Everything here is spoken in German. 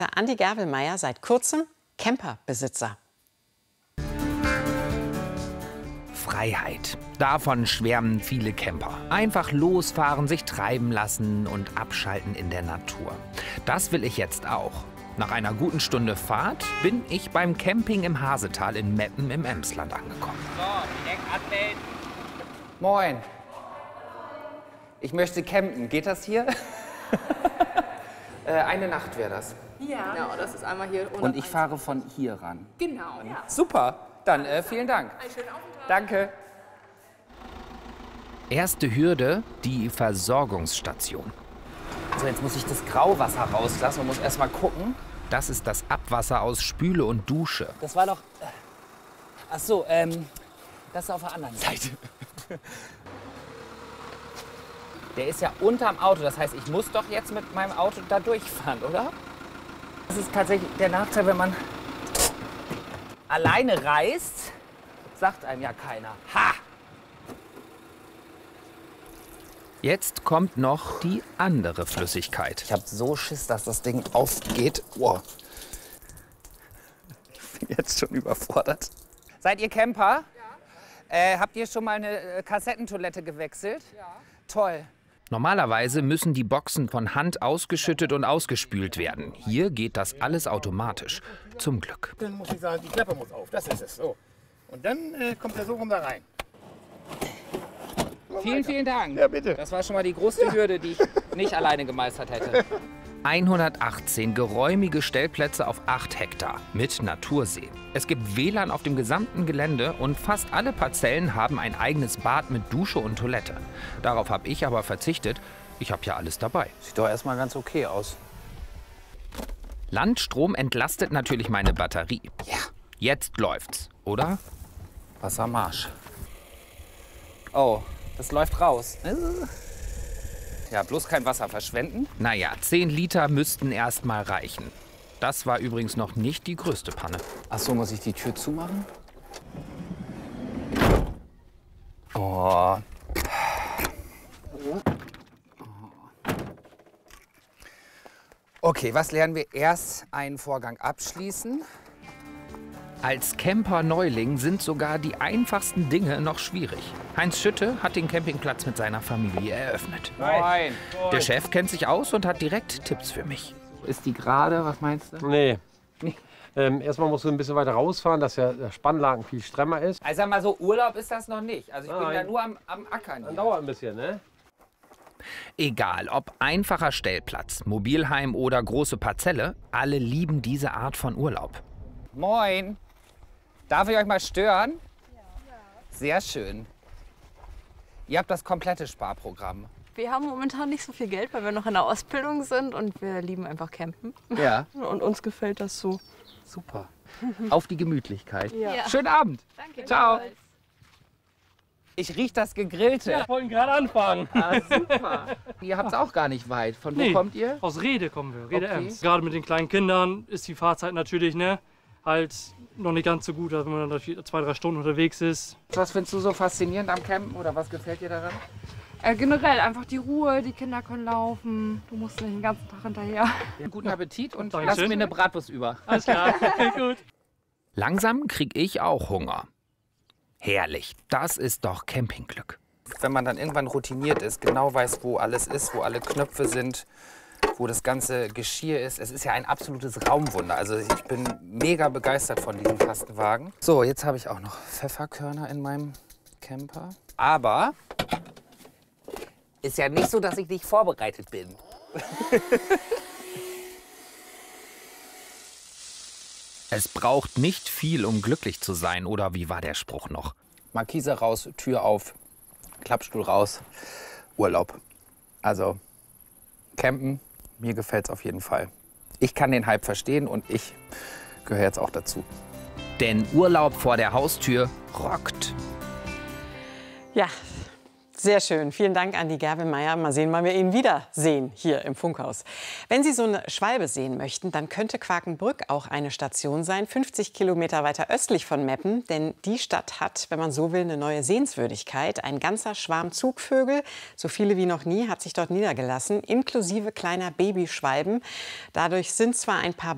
Andi Gerwelmeier seit kurzem Camperbesitzer. Freiheit. Davon schwärmen viele Camper. Einfach losfahren, sich treiben lassen und abschalten in der Natur. Das will ich jetzt auch. Nach einer guten Stunde Fahrt bin ich beim Camping im Hasetal in Meppen im Emsland angekommen. So, direkt anmelden. Moin. Ich möchte campen. Geht das hier? Eine Nacht wäre das. Ja, genau, das ist einmal hier. Und ich fahre von hier ran. Genau. Ja. Super. Dann vielen Dank. Einen schönen Aufenthalt. Danke. Erste Hürde, die Versorgungsstation. So, jetzt muss ich das Grauwasser rauslassen und muss erst mal gucken. Das ist das Abwasser aus Spüle und Dusche. Das war doch... Ach so, das ist auf der anderen Seite. Der ist ja unterm Auto, das heißt, ich muss doch jetzt mit meinem Auto da durchfahren, oder? Das ist tatsächlich der Nachteil, wenn man alleine reist, sagt einem ja keiner. Ha! Jetzt kommt noch die andere Flüssigkeit. Ich habe so Schiss, dass das Ding aufgeht. Wow. Ich bin jetzt schon überfordert. Seid ihr Camper? Ja. Habt ihr schon mal eine Kassettentoilette gewechselt? Ja. Toll. Normalerweise müssen die Boxen von Hand ausgeschüttet und ausgespült werden. Hier geht das alles automatisch. Zum Glück. Dann muss ich sagen, die Klappe muss auf. Das ist es. So. Und dann kommt er so rum da rein. Vielen, vielen Dank. Ja, bitte. Das war schon mal die größte Hürde, die ich nicht alleine gemeistert hätte. 118 geräumige Stellplätze auf 8 Hektar mit Natursee. Es gibt WLAN auf dem gesamten Gelände und fast alle Parzellen haben ein eigenes Bad mit Dusche und Toilette. Darauf habe ich aber verzichtet. Ich habe ja alles dabei. Sieht doch erstmal ganz okay aus. Landstrom entlastet natürlich meine Batterie. Ja. Jetzt läuft's, oder? Wassermarsch. Oh, das läuft raus. Ja, bloß kein Wasser verschwenden. Naja, 10 Liter müssten erst mal reichen. Das war übrigens noch nicht die größte Panne. Ach so, muss ich die Tür zumachen? Oh. Okay, was lernen wir? Erst einen Vorgang abschließen. Als Camper-Neuling sind sogar die einfachsten Dinge noch schwierig. Heinz Schütte hat den Campingplatz mit seiner Familie eröffnet. Moin. Der Chef kennt sich aus und hat direkt Tipps für mich. Ist die gerade? Was meinst du? Nee. Erstmal musst du ein bisschen weiter rausfahren, dass der Spannlagen viel stremmer ist. Also sag mal so, Urlaub ist das noch nicht. Also ich bin Nein. da nur am Ackern. Dann Hier. dauert ein bisschen, ne? Egal, ob einfacher Stellplatz, Mobilheim oder große Parzelle, alle lieben diese Art von Urlaub. Moin. Darf ich euch mal stören? Ja. Sehr schön. Ihr habt das komplette Sparprogramm. Wir haben momentan nicht so viel Geld, weil wir noch in der Ausbildung sind und wir lieben einfach campen. Ja. Und uns gefällt das so. Super. Auf die Gemütlichkeit. Ja. Schönen Abend. Danke. Ciao. Ich riech das Gegrillte. Wir wollten gerade anfangen. Ah, super. Ihr habt es auch gar nicht weit. Von wo Nee. kommt ihr? Aus Rede kommen wir, Rede Okay. Ems. Gerade mit den kleinen Kindern ist die Fahrzeit natürlich halt noch nicht ganz so gut, als wenn man dann 2-3 Stunden unterwegs ist. Was findest du so faszinierend am Campen oder was gefällt dir daran? Generell einfach die Ruhe, die Kinder können laufen, du musst nicht den ganzen Tag hinterher. Guten Appetit und Dankeschön. lass mir eine Bratwurst über. Alles klar, gut. Langsam krieg ich auch Hunger. Herrlich, das ist doch Campingglück. Wenn man dann irgendwann routiniert ist, genau weiß, wo alles ist, wo alle Knöpfe sind, wo das ganze Geschirr ist. Es ist ja ein absolutes Raumwunder. Also ich bin mega begeistert von diesem Kastenwagen. So, jetzt habe ich auch noch Pfefferkörner in meinem Camper. Aber ist ja nicht so, dass ich nicht vorbereitet bin. Es braucht nicht viel, um glücklich zu sein, oder wie war der Spruch noch? Markise raus, Tür auf, Klappstuhl raus, Urlaub. Also campen, mir gefällt es auf jeden Fall. Ich kann den Hype verstehen und ich gehöre jetzt auch dazu. Denn Urlaub vor der Haustür rockt. Ja, sehr schön. Vielen Dank, Andi Gerwelmeier. Mal sehen, wann wir ihn wiedersehen hier im Funkhaus. Wenn Sie so eine Schwalbe sehen möchten, dann könnte Quakenbrück auch eine Station sein, 50 Kilometer weiter östlich von Meppen. Denn die Stadt hat, wenn man so will, eine neue Sehenswürdigkeit. Ein ganzer Schwarm Zugvögel, so viele wie noch nie, hat sich dort niedergelassen, inklusive kleiner Babyschwalben. Dadurch sind zwar ein paar